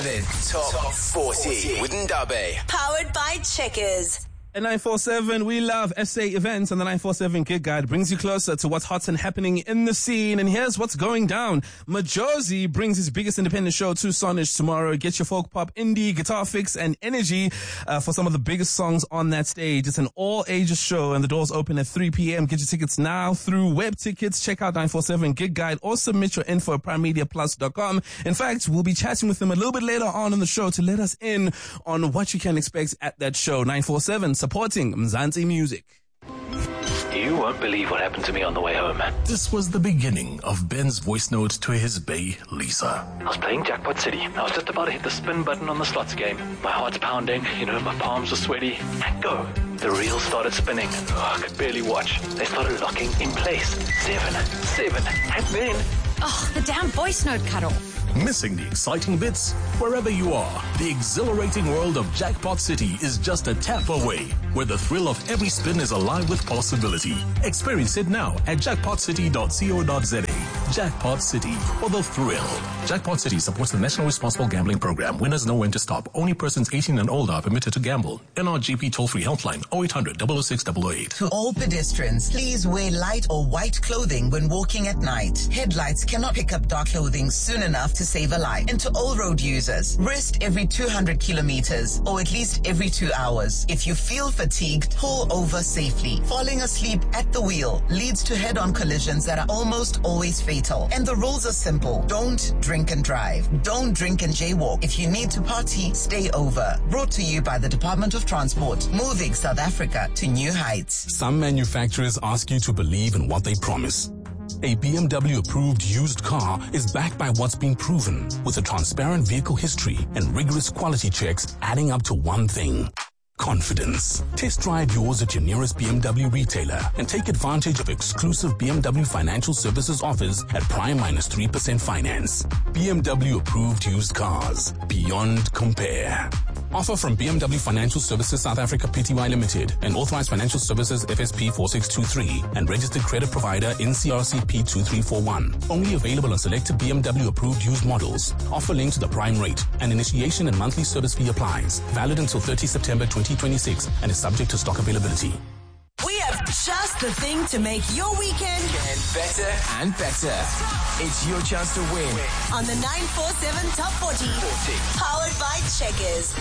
The Top 40 with Ndabe. Powered by Checkers. At 947, we love SA events, and the 947 Gig Guide brings you closer to what's hot and happening in the scene. And here's what's going down. Majozi brings his biggest independent show to Sonage tomorrow. Get your folk pop, indie, guitar fix, and energy for some of the biggest songs on that stage. It's an all-ages show, and the doors open at 3 p.m. Get your tickets now through web tickets. Check out 947 Gig Guide or submit your info at primemediaplus.com. In fact, we'll be chatting with them a little bit later on in the show to let us in on what you can expect at that show. 947 supporting Mzansi music. You won't believe what happened to me on the way home. This was the beginning of Ben's voice note to his bae, Lisa. I was playing Jackpot City. I was just about to hit the spin button on the slots game. My heart's pounding, my palms are sweaty. And go. The reel started spinning. Oh, I could barely watch. They started locking in place. 7, and then... Oh, the damn voice note cut off. Missing the exciting bits? Wherever you are, the exhilarating world of Jackpot City is just a tap away, where the thrill of every spin is alive with possibility. Experience it now at jackpotcity.co.za. Jackpot City, for the thrill. Jackpot City supports the National Responsible Gambling Program. Winners know when to stop. Only persons 18 and older are permitted to gamble. NRGP toll-free helpline 0800 006 008. To all pedestrians, please wear light or white clothing when walking at night. Headlights cannot pick up dark clothing soon enough to save a life. And to all road users, rest every 200 kilometers or at least every 2 hours. If you feel fatigued, pull over safely. Falling asleep at the wheel leads to head-on collisions that are almost always fatal. And the rules are simple. Don't drink and drive. Don't drink and jaywalk. If you need to party, stay over. Brought to you by the Department of Transport, moving South Africa to new heights. Some manufacturers ask you to believe in what they promise. A BMW-approved used car is backed by what's been proven, with a transparent vehicle history and rigorous quality checks adding up to one thing: confidence. Test drive yours at your nearest BMW retailer and take advantage of exclusive BMW financial services offers at prime -3% finance. BMW-approved used cars. Beyond compare. Offer from BMW Financial Services South Africa Pty Limited, an authorized financial services FSP 4623 and registered credit provider NCRCP 2341. Only available on selected BMW approved used models. Offer linked to the prime rate. An initiation and monthly service fee applies. Valid until 30 September 2026 and is subject to stock availability. We have just the thing to make your weekend Get better and better. It's your chance to win. on the 947 Top 40. Powered by Checkers.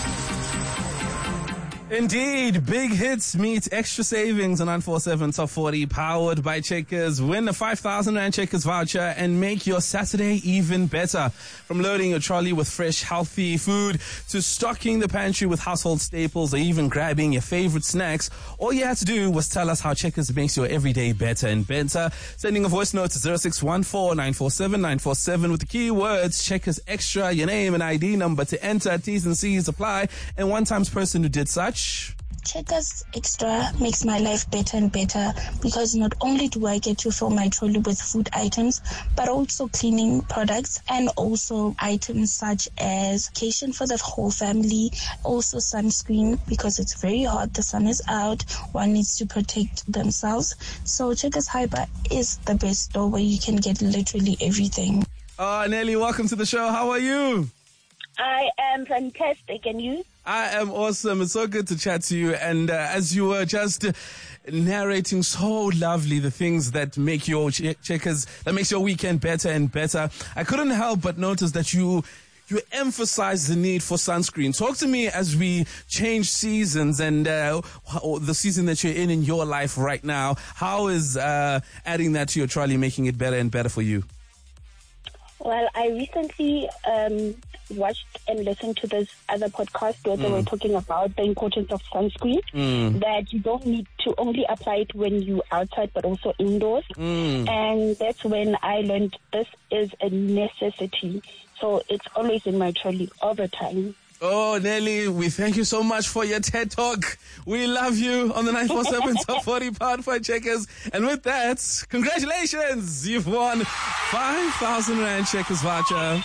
Indeed, big hits meet extra savings on 947 Top 40, powered by Checkers. Win a 5,000 Rand Checkers voucher and make your Saturday even better. From loading your trolley with fresh, healthy food to stocking the pantry with household staples or even grabbing your favorite snacks, all you had to do was tell us how Checkers makes your everyday better and better. Sending a voice note to 0614 947 947 with the keywords Checkers Extra, your name and ID number to enter. T's and C's apply. And one times person who did such. Checkers Extra makes my life better and better because not only do I get to fill my trolley with food items, but also cleaning products and also items such as medication for the whole family, also sunscreen because it's very hot, the sun is out, one needs to protect themselves. So Checkers Hyper is the best store where you can get literally everything. Nelly, welcome to the show. How are you? I am fantastic, and you? I am awesome. It's so good to chat to you. And as you were just narrating so lovely the things that make your Checkers, that makes your weekend better and better, I couldn't help but notice that you emphasize the need for sunscreen. Talk to me as we change seasons and the season that you're in your life right now. How is adding that to your trolley making it better and better for you? Well, I recently watched and listened to this other podcast where they were talking about the importance of sunscreen, that you don't need to only apply it when you're outside, but also indoors. And that's when I learned this is a necessity. So it's always in my trolley all the time. Oh, Nelly, we thank you so much for your TED Talk. We love you on the 947 Top 40 Powered by Checkers. And with that, congratulations! You've won 5,000 Rand Checkers voucher.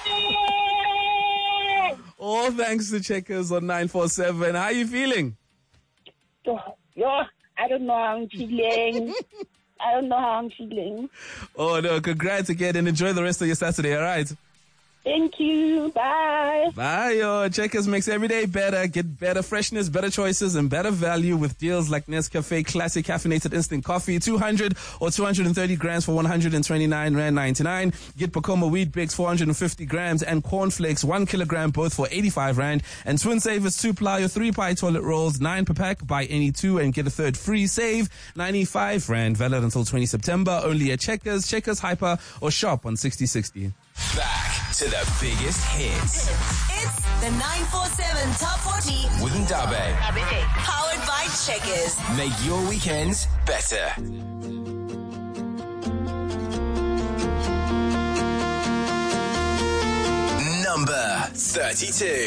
All thanks to Checkers on 947. How are you feeling? I don't know how I'm feeling. Oh, no, congrats again and enjoy the rest of your Saturday, all right? Thank you. Bye. Bye, yo. Checkers makes every day better. Get better freshness, better choices, and better value with deals like Nescafe Classic Caffeinated Instant Coffee, 200 or 230 grams for 129 Rand 99. Get Pacomo Wheat Bix, 450 grams, and Cornflakes, 1 kilogram, both for 85 Rand. And Twin Savers 2-ply or 3-ply toilet rolls, 9 per pack. Buy any 2 and get a third free. Save 95 Rand. Valid until 20 September. Only at Checkers, Hyper, or shop on 6060. Back to the biggest hits. It's the 947 Top 40 with Ndabe. powered by Checkers. Make your weekends better. Number 32.